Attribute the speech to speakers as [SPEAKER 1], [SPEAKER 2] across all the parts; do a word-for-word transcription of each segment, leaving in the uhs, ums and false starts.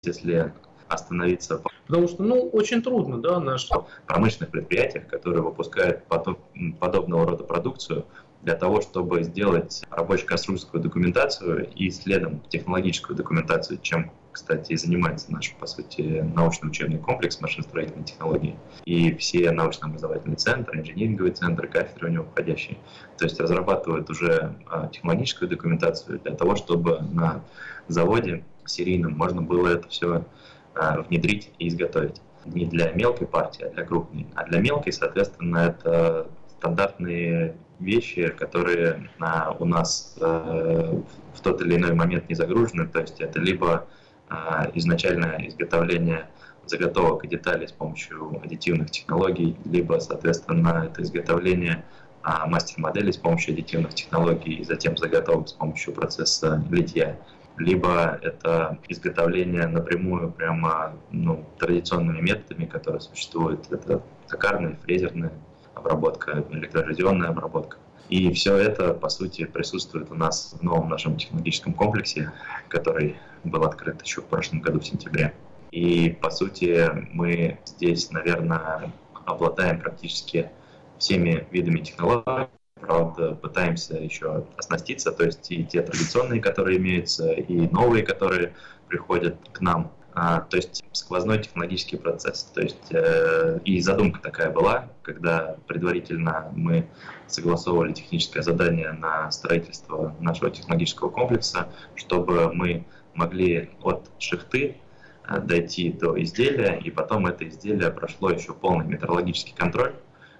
[SPEAKER 1] если остановиться
[SPEAKER 2] Потому что, ну, очень трудно, да, наш...
[SPEAKER 1] в промышленных предприятиях, которые выпускают подобного рода продукцию, для того, чтобы сделать рабоче-конструкторскую документацию и следом технологическую документацию, чем, кстати, и занимается наш, по сути, научно-учебный комплекс машиностроительной технологии и все научно-образовательные центры, инжиниринговые центры, кафедры у него входящие. То есть разрабатывают уже технологическую документацию для того, чтобы на заводе серийном можно было это все внедрить и изготовить. Не для мелкой партии, а для крупной. А для мелкой, соответственно, это стандартные вещи, которые а, у нас а, в тот или иной момент не загружены. То есть это либо а, изначальное изготовление заготовок и деталей с помощью аддитивных технологий, либо, соответственно, это изготовление а, мастер-моделей с помощью аддитивных технологий и затем заготовок с помощью процесса литья. Либо это изготовление напрямую прямо ну, традиционными методами, которые существуют. Это токарная, фрезерная обработка, электрорадионная обработка. И все это, по сути, присутствует у нас в новом нашем технологическом комплексе, который был открыт еще в прошлом году в сентябре. И, по сути, мы здесь, наверное, обладаем практически всеми видами технологий. Правда, пытаемся еще оснаститься, то есть и те традиционные, которые имеются, и новые, которые приходят к нам. А, то есть сквозной технологический процесс. То есть э, и задумка такая была, когда предварительно мы согласовывали техническое задание на строительство нашего технологического комплекса, чтобы мы могли от шихты э, дойти до изделия, и потом это изделие прошло еще полный метрологический контроль.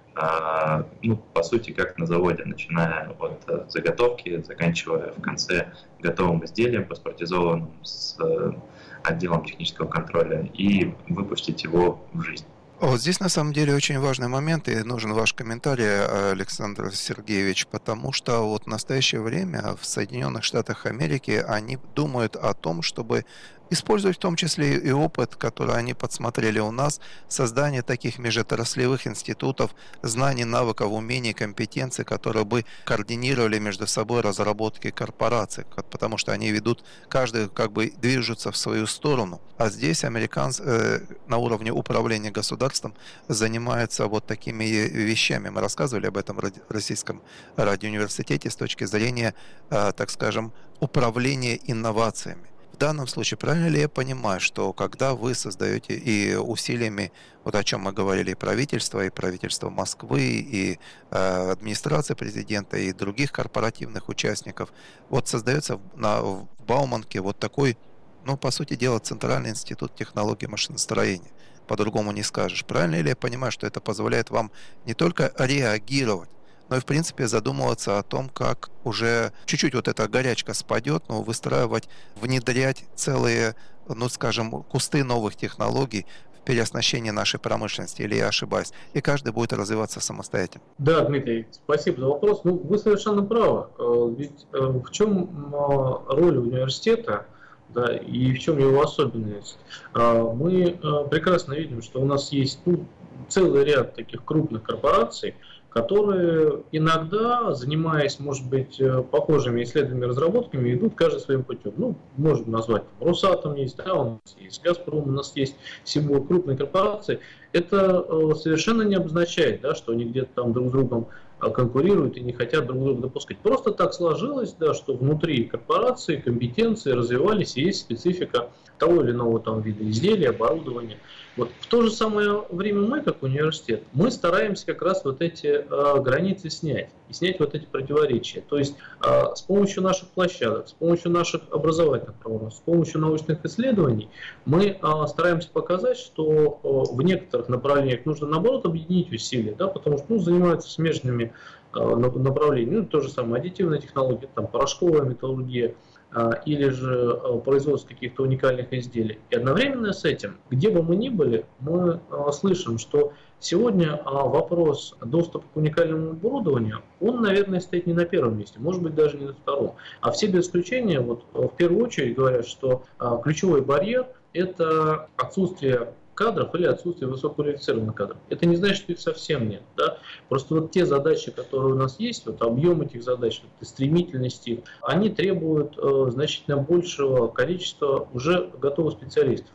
[SPEAKER 1] Uh, ну, по сути, как на заводе, начиная от uh, заготовки, заканчивая в конце готовым изделием, паспортизованным с uh, отделом технического контроля, и выпустить его в жизнь.
[SPEAKER 3] Вот здесь на самом деле очень важный момент, и нужен ваш комментарий, Александр Сергеевич, потому что вот в настоящее время в Соединенных Штатах Америки они думают о том, чтобы использовать в том числе и опыт, который они подсмотрели у нас, создание таких межотраслевых институтов, знаний, навыков, умений, компетенций, которые бы координировали между собой разработки корпораций, потому что они ведут, каждый как бы движется в свою сторону. А здесь американцы э, на уровне управления государством занимаются вот такими вещами. Мы рассказывали об этом в Российском радиоуниверситете с точки зрения, э, так скажем, управления инновациями. В данном случае, правильно ли я понимаю, что когда вы создаете и усилиями, вот о чем мы говорили, и правительство, и правительство Москвы, и э, администрация президента, и других корпоративных участников, вот создается на, в Бауманке вот такой, ну, по сути дела, Центральный институт технологий машиностроения. По-другому не скажешь. Правильно ли я понимаю, что это позволяет вам не только реагировать, но и, в принципе, задумываться о том, как уже чуть-чуть вот эта горячка спадет, но выстраивать, внедрять целые, ну, скажем, кусты новых технологий в переоснащение нашей промышленности, или я ошибаюсь, и каждый будет развиваться самостоятельно.
[SPEAKER 2] Да, Дмитрий, спасибо за вопрос. Ну, вы совершенно правы. Ведь в чем роль университета, да, и в чем его особенность? Мы прекрасно видим, что у нас есть ну, целый ряд таких крупных корпораций, которые иногда, занимаясь, может быть, похожими исследованиями и разработками, идут каждый своим путем. Ну, можно назвать, там, Росатом есть, да, у нас есть Газпром, у нас есть Сибур, крупные корпорации. Это совершенно не обозначает, да, что они где-то там друг с другом конкурируют и не хотят друг друга допускать. Просто так сложилось, да, что внутри корпорации компетенции развивались, и есть специфика того или иного там вида изделия, оборудования. Вот. В то же самое время мы, как университет, мы стараемся как раз вот эти э, границы снять, и снять вот эти противоречия. То есть э, с помощью наших площадок, с помощью наших образовательных программ, с помощью научных исследований мы э, стараемся показать, что э, в некоторых направлениях нужно, наоборот, объединить усилия, да, потому что ну, занимаются смежными э, направлениями. Ну, то же самое аддитивная технология, там, порошковая металлургия, или же производство каких-то уникальных изделий. И одновременно с этим, где бы мы ни были, мы слышим, что сегодня вопрос доступа к уникальному оборудованию, он, наверное, стоит не на первом месте, может быть, даже не на втором. А все без исключения, вот, в первую очередь говорят, что ключевой барьер – это отсутствие кадров или отсутствие высококвалифицированных кадров. Это не значит, что их совсем нет. Да? Просто вот те задачи, которые у нас есть, вот объем этих задач, вот, стремительности, они требуют э, значительно большего количества уже готовых специалистов.